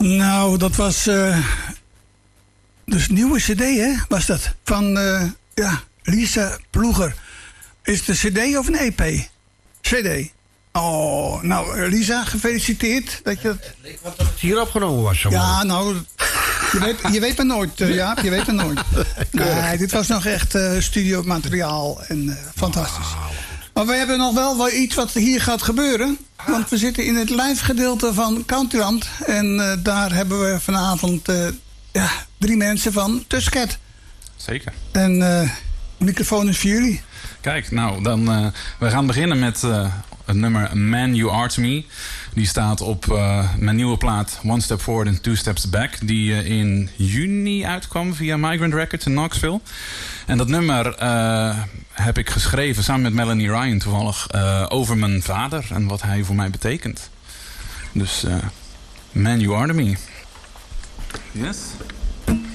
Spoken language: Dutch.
Nou, dat was dus nieuwe cd, hè, was dat? Van Lisa Ploeger. Is het een cd of een EP? CD. Oh, nou, Lisa, gefeliciteerd. Dat je Het leek wat dat het hier opgenomen was. Zo ja, nou, je weet maar nooit, Jaap. Je weet maar nooit. Nee, dit was nog echt studiomateriaal en fantastisch. Maar we hebben nog wel iets wat hier gaat gebeuren. Want we zitten in het live gedeelte van Countryland. En daar hebben we vanavond 3 mensen van Tusket. Zeker. En de microfoon is voor jullie. Kijk, nou, dan we gaan beginnen met het nummer Man You Are To Me. Die staat op mijn nieuwe plaat One Step Forward and Two Steps Back. Die in juni uitkwam via Migrant Records in Knoxville. En dat nummer heb ik geschreven samen met Melanie Ryan toevallig over mijn vader en wat hij voor mij betekent. Dus Man You Are To Me. Yes.